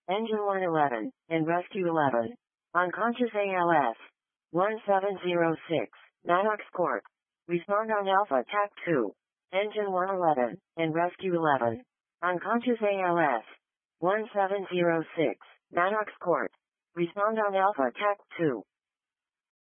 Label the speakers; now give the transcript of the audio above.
Speaker 1: Engine 111, and Rescue 11. Unconscious ALS. 1706, Maddox Court. Respond on Alpha TAC 2. Engine 111, and Rescue 11. Unconscious ALS. 1706, Maddox Court. Respond on Alpha TAC 2.